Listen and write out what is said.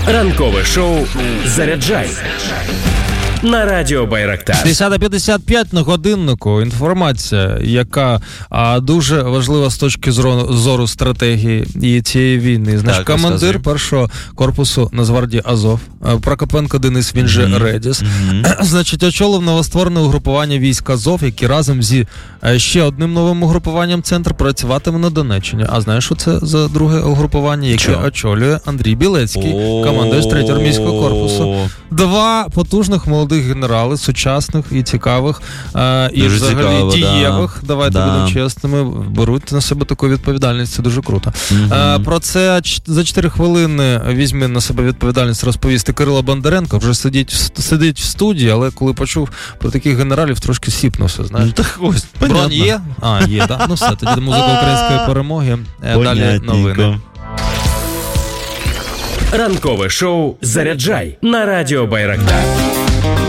Ранкове шоу «Заряджай» на Радіо Байрактар. 10:55 на годиннику. Інформація, яка дуже важлива з точки зору стратегії і цієї війни. Значить, командир першого корпусу Нацгвардії Азов, Прокопенко Денис, він же Редіс, значить, очолив новостворене угрупування військ Азов, які разом зі ще одним новим угрупуванням «Центр» працюватиме на Донеччині. А знаєш, що це за друге угрупування, яке очолює Андрій Білецький, командир 3-го армійського корпусу. Два потужних молодих генерали, сучасних і цікавих, і дуже взагалі цікаво, дієвих, давайте будемо чесними, беруть на себе таку відповідальність, це дуже круто. Про це за 4 хвилини візьме на себе відповідальність розповісти Кирило Бондаренко, вже сидить в студії, але коли почув про таких генералів, трошки сіпнувся, знаєш. Так ось, бронь є? Є, так? Ну все, тоді музика української перемоги, далі новини. Ранкове шоу «Заряджай» на Радіо Байрактар.